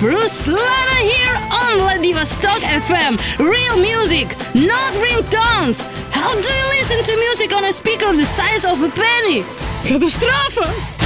Ruslana here on Vladivostok FM. Real music, not ringtones. How do you listen to music on a speaker the size of a penny? Катастрофа!